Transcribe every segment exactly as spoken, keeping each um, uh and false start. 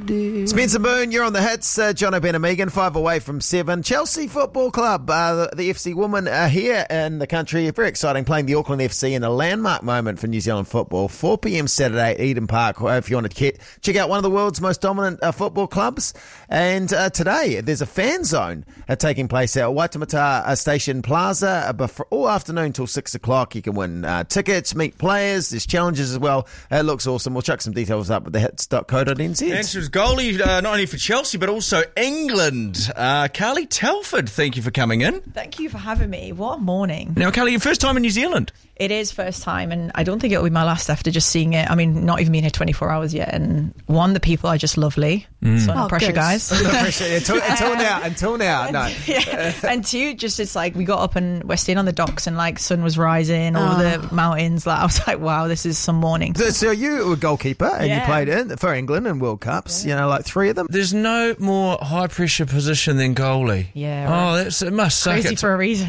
dear. Spencer Boone, you're on the hits. Uh, John O'Brien and Megan, five away from seven. Chelsea Football Club, uh, the, the F C women are here in the country. Very exciting, playing the Auckland F C in a landmark moment for New Zealand football. four p.m. Saturday at Eden Park, if you want to ke- check out one of the world's most dominant uh, football clubs. And uh, today, there's a fan zone uh, taking place at Waitemata uh, Station Plaza uh, before, all afternoon till six o'clock. You can win uh, tickets, meet players. There's challenges as well. It looks awesome. We'll chuck some details up at the hits dot co dot n z. And she was goalie uh, not only for Chelsea but also England. Uh, Carly Telford, thank you for coming in. Thank you for having me. What a morning. Now, Carly, your first time in New Zealand? It is first time, and I don't think it'll be my last after just seeing it. I mean, not even being here twenty-four hours yet. And one, the people are just lovely. Mm. So no oh, pressure, good. guys. No pressure. Until, until now. Until now. No. Yeah. And two, just it's like we got up and we're staying on the docks and like sun was rising, all oh. the mountains. Like I was like, wow, this is some morning. So, so you were a goalkeeper and Yeah. you played in for England in World Cups. Yeah. You know, like three of them. There's no more high pressure position than goalie. Yeah. Oh, that's, it must suck. Crazy it. for a reason.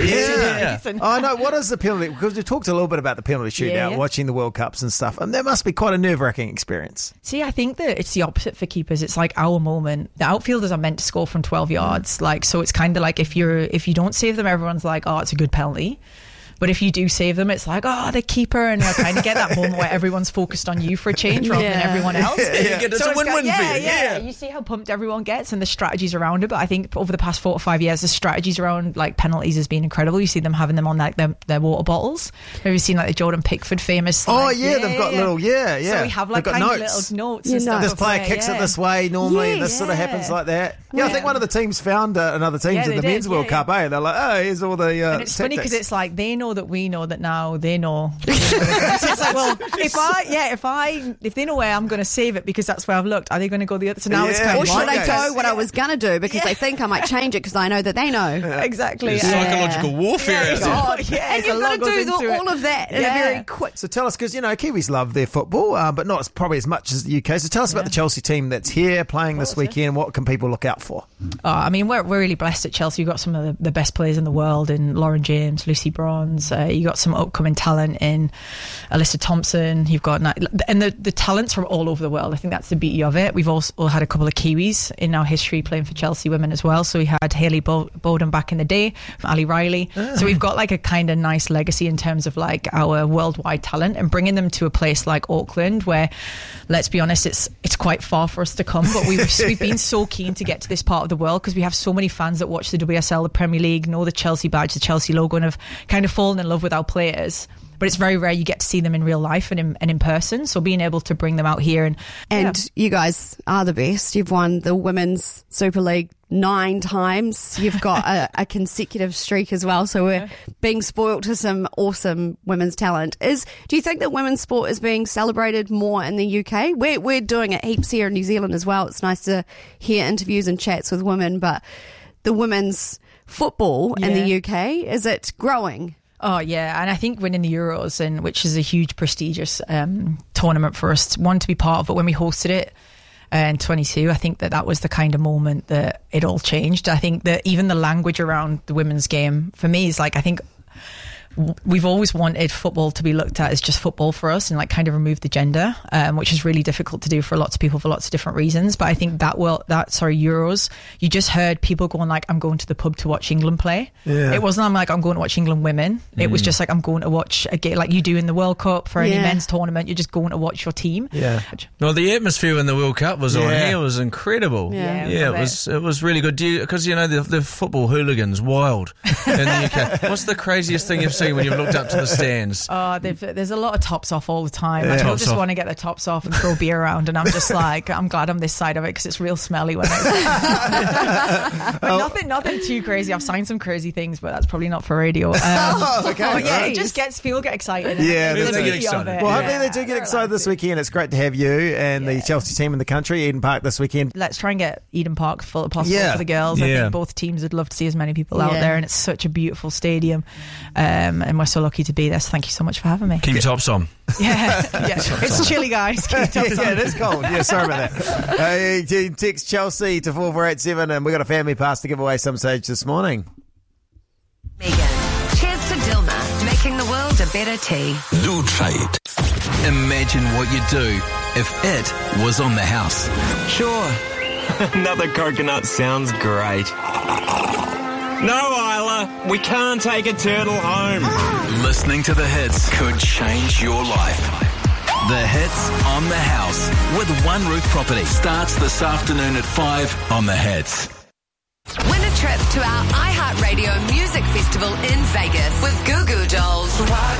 Yeah. I know. What is the penalty? Because we talked a little bit about the penalty shootout, Yeah, yeah. watching the World Cups and stuff, and that must be quite a nerve-wracking experience. See, I think that it's the opposite for keepers. It's like our moment. The outfielders are meant to score from twelve yards. Like, so it's kind of like if you're if you don't save them, everyone's like, oh, it's a good penalty. But if you do save them, it's like, oh, the keeper, and you kind of get that moment where everyone's focused on you for a change rather Yeah. than everyone else. Yeah, you get- it's a it's win-win got- yeah, for you. yeah, Yeah. You see how pumped everyone gets and the strategies around it. But I think over the past four or five years, the strategies around like penalties has been incredible. You see them having them on like their, their water bottles. Have you seen like the Jordan Pickford famous? Oh like, yeah, they've got little yeah, yeah. So we have like They've got kind of notes. little notes. Yeah, and stuff no. This of player where- kicks yeah. it this way normally, and Yeah, this sort of yeah. happens like that. Yeah, I Yeah. think one of the teams found uh, another teams Yeah, in they the did, Men's World yeah, Cup, eh? They're like, oh, here's all the uh, And it's funny because tactics. it's like they know that we know that now they know. So it's like, well, if I, yeah, if I, if they know where I'm going to save it because that's where I've looked, are they going to go the other? So now it's Yeah. kind Or of should Mind I games. go what I was going to do because they think I might change it because I know that they know. exactly. It's Yeah. psychological warfare. Yeah, is it? God, yeah, And it's you've a got lot to goes do the, into it. all of that in Yeah. a very quick. So tell us, because you know Kiwis love their football, uh, but not as, probably as much as the U K. So tell us about the Chelsea team that's here playing this weekend. What can people look out for? Oh, I mean, we're we're really blessed at Chelsea. We've got some of the, the best players in the world in Lauren James, Lucy Bronze. Uh, you got some upcoming talent in Alyssa Thompson. You've got and the the talents from all over the world. I think that's the beauty of it. We've also had a couple of Kiwis in our history playing for Chelsea women as well. So we had Hayley Bo- Bowden back in the day, Ali Riley. Oh. So we've got like a kind of nice legacy in terms of like our worldwide talent and bringing them to a place like Auckland, where, let's be honest, it's it's quite far for us to come. But we've we've been so keen to get to this part of the world because we have so many fans that watch the W S L, the Premier League, know the Chelsea badge, the Chelsea logo, and have kind of fallen in love with our players. But it's very rare you get to see them in real life and in, and in person. So being able to bring them out here and And yeah. you guys are the best. You've won the Women's Super League nine times. You've got a, a consecutive streak as well. So we're being spoilt to some awesome women's talent. Is do you think that women's sport is being celebrated more in the U K? We're, we're doing it heaps here in New Zealand as well. It's nice to hear interviews and chats with women, but the women's football in the Yeah. U K, is it growing? Oh yeah, and I think winning the Euros, and which is a huge prestigious um, tournament for us, one to be part of. But when we hosted it uh, in twenty-two, I think that that was the kind of moment that it all changed. I think that even the language around the women's game for me is like I think. We've always wanted football to be looked at as just football for us and like kind of remove the gender, um, which is really difficult to do for lots of people for lots of different reasons. But I think that will that sorry Euros, you just heard people going like, I'm going to the pub to watch England play. Yeah. It wasn't I'm like I'm going to watch England women. It was just like I'm going to watch a game like you do in the World Cup for any Yeah. men's tournament. You're just going to watch your team. Yeah. Well, the atmosphere in the World Cup was on Yeah. here was incredible. Yeah. yeah, it was it was really good. Because you know the, the football hooligans wild in the U K. What's the craziest thing you've seen when you've looked up to the stands? Oh, there's a lot of tops off all the time. Yeah. Like, people Tops just off. want to get their tops off and throw beer around, and I'm just like, I'm glad I'm this side of it because it's real smelly when it's. But nothing, nothing too crazy. I've signed some crazy things, but that's probably not for radio. Um, Oh, okay. but yeah, Right. it just gets people get excited. Yeah, and they the do get beauty of excited. it. Well, hopefully Yeah, they do get they're excited this relaxing. weekend. It's great to have you and the Yeah. Chelsea team in the country, Eden Park this weekend. Let's try and get Eden Park full as possible Yeah. for the girls. I Yeah. think both teams would love to see as many people out Yeah. there, and it's such a beautiful stadium. Um, and we're so lucky to be there. So thank you so much for having me. Keep your tops on. Yeah, yeah. It's chilly, guys. Keep yeah, tops on. yeah, it is cold. Yeah, sorry about that. Uh, you text Chelsea to four four eight seven, and we got a family pass to give away some stage this morning. Megan. Cheers to Dilma, making the world a a better tea. Lutrait. Imagine what you'd do if it was on the house. Sure. Another coconut sounds great. No, Isla, we can't take a turtle home. Listening to the hits could change your life. The Hits on the House with One Roof Property starts this afternoon at five on the Hits. Win a trip to our iHeartRadio Music Festival in Vegas with Goo Goo Dolls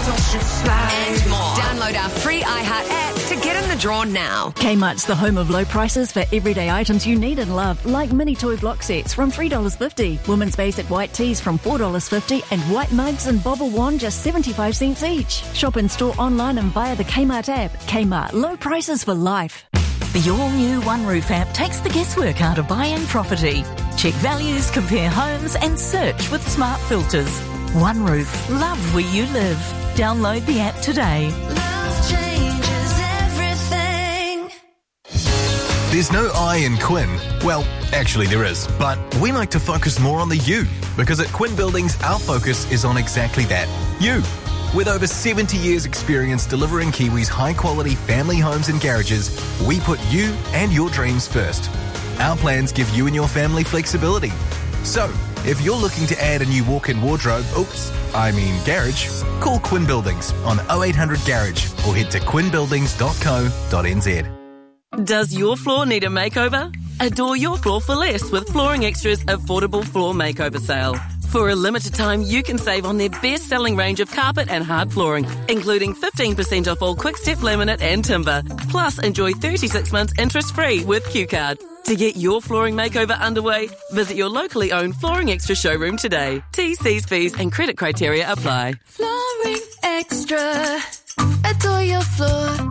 and more. Download our free iHeart app to get in the draw now. Kmart's the home of low prices for everyday items you need and love, like mini toy block sets from three dollars fifty, women's basic white tees from four dollars fifty, and white mugs and bobble wand just seventy-five cents each. Shop in store, online and via the Kmart app. Kmart, low prices for life. The all-new One Roof app takes the guesswork out of buying property. Check values, compare homes and search with smart filters. One Roof, love where you live. Download the app today. Love changes everything. There's no I in Quinn. Well, actually there is, but we like to focus more on the you, because at Quinn Buildings our focus is on exactly that, you. With over seventy years experience delivering Kiwis high-quality family homes and garages, we put you and your dreams first. Our plans give you and your family flexibility. So, if you're looking to add a new walk-in wardrobe, oops, I mean garage, call Quinn Buildings on oh eight hundred garage or head to quinn buildings dot co dot n z. Does your floor need a makeover? Adore your floor for less with Flooring Extra's affordable floor makeover sale. For a limited time, you can save on their best-selling range of carpet and hard flooring, including fifteen percent off all Quick-Step laminate and timber. Plus, enjoy thirty-six months interest-free with Q Card. To get your flooring makeover underway, visit your locally owned Flooring Extra showroom today. T's, C's, fees and credit criteria apply. Flooring Extra. Adore your floor.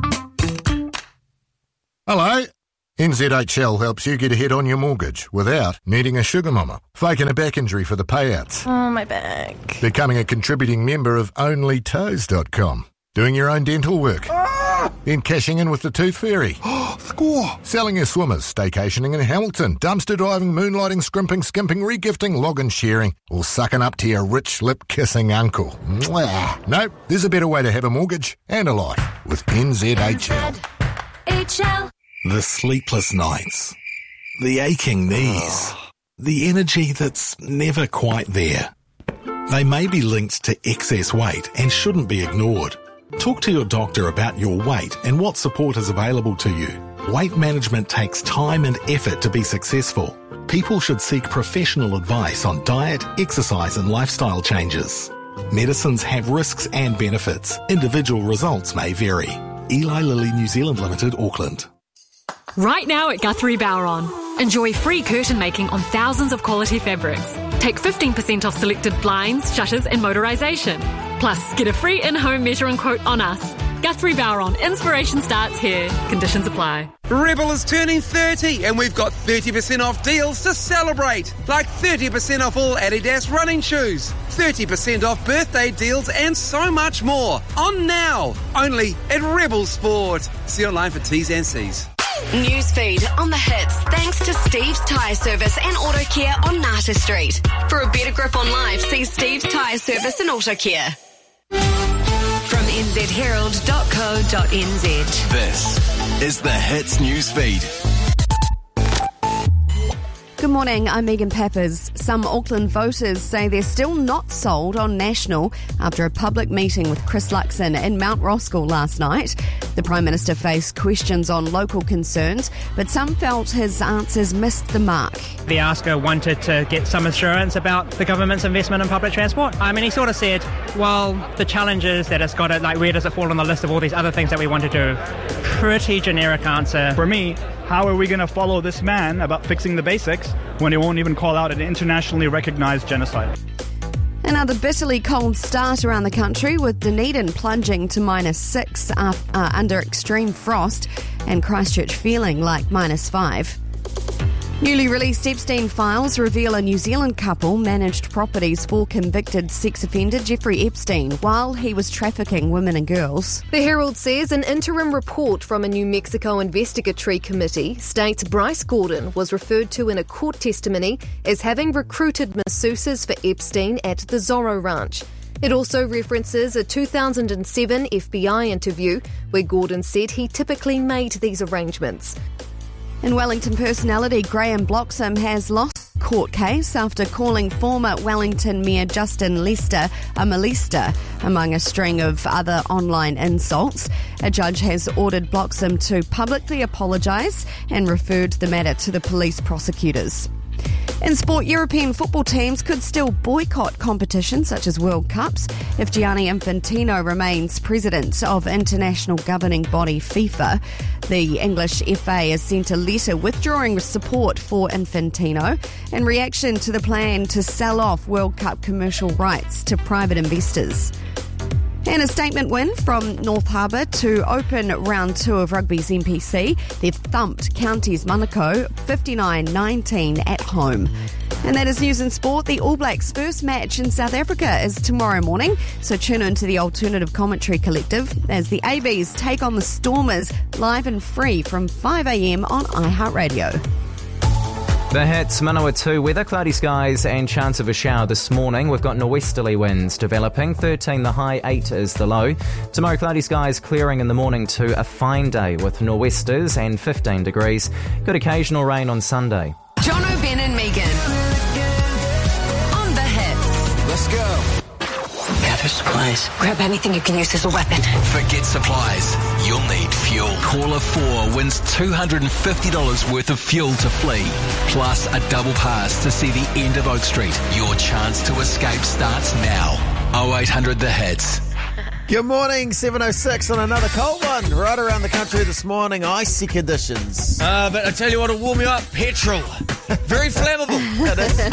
Hello. N Z H L helps you get ahead on your mortgage without needing a sugar mama, faking a back injury for the payouts. Oh, my back. Becoming a contributing member of only toes dot com. Doing your own dental work. Ah! Then cashing in with the Tooth Fairy. Score! Selling your swimmers, staycationing in Hamilton, dumpster diving, moonlighting, scrimping, skimping, regifting, log-in sharing, or sucking up to your rich lip-kissing uncle. Mwah. No, there's a better way to have a mortgage and a life with N Z H L. N Z H L. The sleepless nights, the aching knees, the energy that's never quite there. They may be linked to excess weight and shouldn't be ignored. Talk to your doctor about your weight and what support is available to you. Weight management takes time and effort to be successful. People should seek professional advice on diet, exercise and lifestyle changes. Medicines have risks and benefits. Individual results may vary. Eli Lilly New Zealand Limited, Auckland. Right now at Guthrie Bowron. Enjoy free curtain making on thousands of quality fabrics. Take fifteen percent off selected blinds, shutters and motorisation. Plus, get a free in-home measuring quote on us. Guthrie Bowron. Inspiration starts here. Conditions apply. Rebel is turning thirty and we've got thirty percent off deals to celebrate. Like thirty percent off all Adidas running shoes, thirty percent off birthday deals and so much more. On now. Only at Rebel Sport. See online for T's and C's. Newsfeed on the hits thanks to Steve's Tyre Service and Auto Care on Nata Street. For a better grip on life, see Steve's Tyre Service and Auto Care. From n z herald dot co dot n z. This is the Hits Newsfeed. Good morning, I'm Megan Peppers. Some Auckland voters say they're still not sold on National after a public meeting with Chris Luxon in Mount Roskill last night. The Prime Minister faced questions on local concerns, but some felt his answers missed the mark. The asker wanted to get some assurance about the government's investment in public transport. I mean, he sort of said, well, the challenge is that it's got it, like, where does it fall on the list of all these other things that we want to do? Pretty generic answer. For me, how are we going to follow this man about fixing the basics when he won't even call out an internationally recognized genocide? Another bitterly cold start around the country, with Dunedin plunging to minus six uh, uh, under extreme frost and Christchurch feeling like minus five. Newly released Epstein files reveal a New Zealand couple managed properties for convicted sex offender Jeffrey Epstein while he was trafficking women and girls. The Herald says an interim report from a New Mexico investigatory committee states Bryce Gordon was referred to in a court testimony as having recruited masseuses for Epstein at the Zorro Ranch. It also references a two thousand seven F B I interview where Gordon said he typically made these arrangements. In Wellington personality, Graham Bloxham has lost a court case after calling former Wellington Mayor Justin Lester a molester, among a string of other online insults. A judge has ordered Bloxham to publicly apologise and referred the matter to the police prosecutors. In sport, European football teams could still boycott competitions such as World Cups if Gianni Infantino remains president of international governing body FIFA. The English F A has sent a letter withdrawing support for Infantino in reaction to the plan to sell off World Cup commercial rights to private investors. And a statement win from North Harbour to open round two of rugby's N P C. They've thumped Counties Monaco fifty-nine nineteen at home. And that is news in sport. The All Blacks' first match in South Africa is tomorrow morning, so tune into the Alternative Commentary Collective as the A Bs take on the Stormers live and free from five a.m. on iHeartRadio. The Hits, Manawatu weather, cloudy skies and chance of a shower this morning. We've got norwesterly winds developing, thirteen the high, eight is the low. Tomorrow, cloudy skies clearing in the morning to a fine day with nor'westers and fifteen degrees. Good occasional rain on Sunday. Jono, Ben and Megan. On the Hits. Let's go. Gather supplies. Grab anything you can use as a weapon. Forget supplies. You'll need fuel. Caller four wins two hundred fifty dollars worth of fuel to flee, plus a double pass to see the end of Oak Street. Your chance to escape starts now. oh eight hundred The Hits. Good morning, seven oh six on another cold one. Right around the country this morning, icy conditions. Uh, but I tell you what will warm you up, petrol. Very flammable. It is.